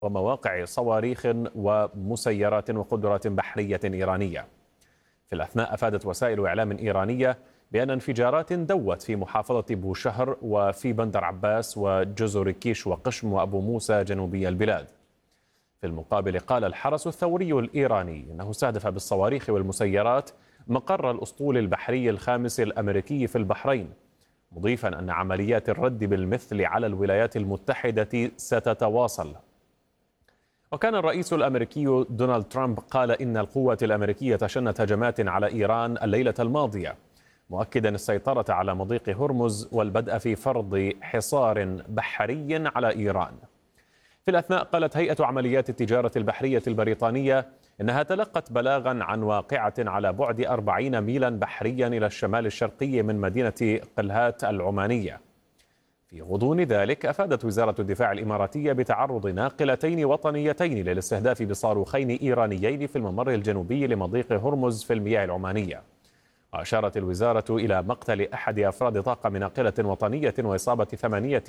ومواقع صواريخ ومسيرات وقدرات بحرية إيرانية. في الأثناء أفادت وسائل إعلام إيرانية بأن انفجارات دوت في محافظة بوشهر وفي بندر عباس وجزر كيش وقشم وأبو موسى جنوبي البلاد. في المقابل قال الحرس الثوري الإيراني أنه استهدف بالصواريخ والمسيرات مقر الأسطول البحري الخامس الأمريكي في البحرين، مضيفا أن عمليات الرد بالمثل على الولايات المتحدة ستتواصل. وكان الرئيس الأمريكي دونالد ترامب قال إن القوات الأمريكية شنت هجمات على إيران الليلة الماضية، مؤكدا السيطرة على مضيق هرمز والبدء في فرض حصار بحري على إيران. في الأثناء قالت هيئة عمليات التجارة البحرية البريطانية إنها تلقت بلاغا عن واقعة على بعد 40 ميلا بحريا إلى الشمال الشرقي من مدينة قلهات العمانية. في غضون ذلك أفادت وزارة الدفاع الإماراتية بتعرض ناقلتين وطنيتين للاستهداف بصاروخين إيرانيين في الممر الجنوبي لمضيق هرمز في المياه العمانية. وأشارت الوزارة إلى مقتل أحد أفراد طاقم ناقلة وطنية وإصابة 8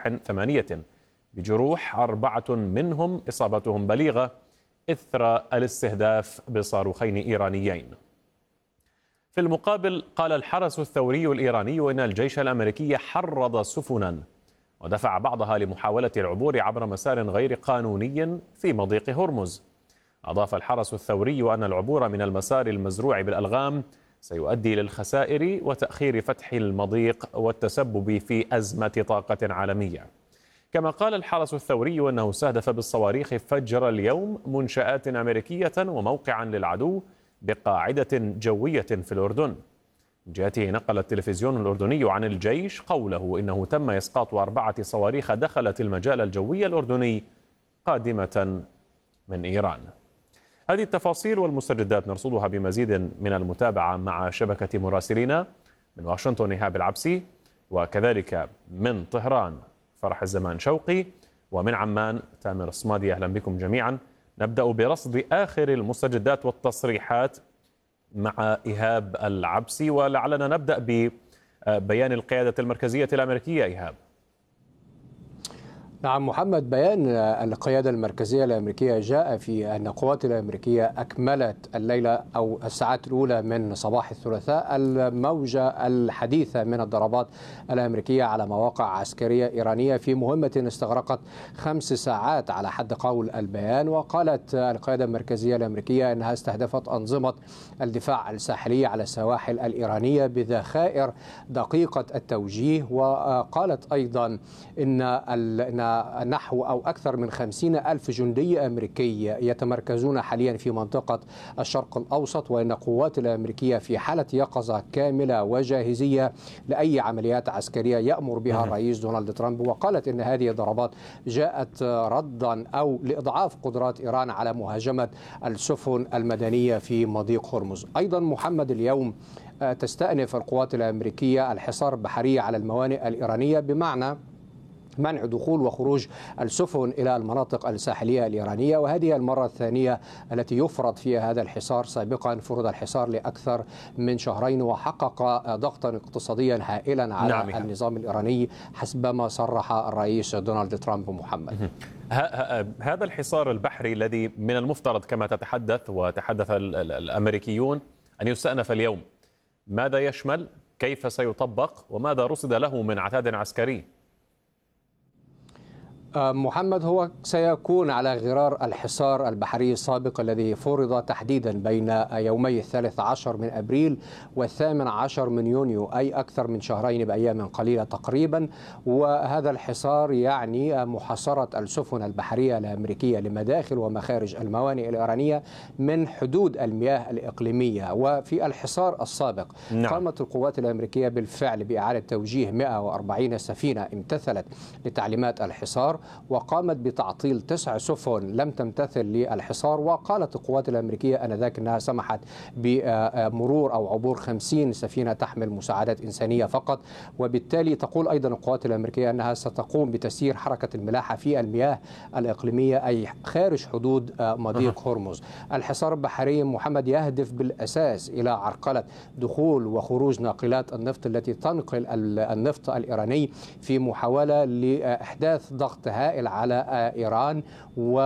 بجروح 4 منهم إصابتهم بليغة إثر الاستهداف بصاروخين إيرانيين. في المقابل قال الحرس الثوري الإيراني إن الجيش الأمريكي حرض سفنا ودفع بعضها لمحاولة العبور عبر مسار غير قانوني في مضيق هرمز. أضاف الحرس الثوري أن العبور من المسار المزروع بالألغام سيؤدي للخسائر وتأخير فتح المضيق والتسبب في أزمة طاقة عالمية. كما قال الحرس الثوري أنه استهدف بالصواريخ فجر اليوم منشآت أمريكية وموقعا للعدو بقاعدة جوية في الأردن. من جهته نقل التلفزيون الأردني عن الجيش قوله إنه تم إسقاط 4 صواريخ دخلت المجال الجوي الأردني قادمة من إيران. هذه التفاصيل والمستجدات نرصدها بمزيد من المتابعة مع شبكة مراسلين من واشنطن إيهاب العبسي، وكذلك من طهران فرح الزمان شوقي، ومن عمان تامر الصمادي. أهلا بكم جميعا. نبدأ برصد آخر المستجدات والتصريحات مع إيهاب العبسي، ولعلنا نبدأ ببيان القيادة المركزية الأمريكية. إيهاب. نعم محمد، بيان القيادة المركزية الأمريكية جاء في أن القوات الأمريكية أكملت الليلة أو الساعات الأولى من صباح الثلاثاء الموجة الحديثة من الضربات الأمريكية على مواقع عسكرية إيرانية في مهمة استغرقت 5 ساعات على حد قول البيان. وقالت القيادة المركزية الأمريكية أنها استهدفت أنظمة الدفاع الساحلي على السواحل الإيرانية بذخائر دقيقة التوجيه. وقالت أيضا إن نحو أو أكثر من 50,000 جندي أمريكي يتمركزون حاليا في منطقة الشرق الأوسط، وإن القوات الأمريكية في حالة يقظة كاملة وجاهزية لأي عمليات عسكرية يأمر بها الرئيس دونالد ترامب. وقالت إن هذه الضربات جاءت ردا أو لإضعاف قدرات إيران على مهاجمة السفن المدنية في مضيق هرمز. أيضا محمد، اليوم تستأنف القوات الأمريكية الحصار البحري على الموانئ الإيرانية، بمعنى منع دخول وخروج السفن إلى المناطق الساحلية الإيرانية، وهذه المرة الثانية التي يفرض فيها هذا الحصار. سابقا فرض الحصار لأكثر من شهرين وحقق ضغطا اقتصاديا هائلا على النظام الإيراني حسب ما صرح الرئيس دونالد ترامب. محمد، هذا الحصار البحري الذي من المفترض كما تتحدث وتحدث الأمريكيون أن يستأنف اليوم، ماذا يشمل؟ كيف سيطبق؟ وماذا رصد له من عتاد عسكري؟ محمد، هو سيكون على غرار الحصار البحري السابق الذي فرض تحديدا بين يومي 13 من أبريل و18 من يونيو، أي أكثر من شهرين بأيام قليلة تقريبا. وهذا الحصار يعني محاصرة السفن البحرية الأمريكية لمداخل ومخارج الموانئ الإيرانية من حدود المياه الإقليمية. وفي الحصار السابق قامت القوات الأمريكية بالفعل بإعادة توجيه 140 سفينة امتثلت لتعليمات الحصار، وقامت بتعطيل 9 سفن لم تمتثل للحصار. وقالت القوات الأمريكية آنذاك أنها سمحت بمرور أو عبور 50 سفينة تحمل مساعدات إنسانية فقط. وبالتالي تقول أيضا القوات الأمريكية أنها ستقوم بتسيير حركة الملاحة في المياه الإقليمية أي خارج حدود مضيق هرمز. الحصار البحري محمد يهدف بالأساس إلى عرقلة دخول وخروج ناقلات النفط التي تنقل النفط الإيراني في محاولة لإحداث ضغط هائل على إيران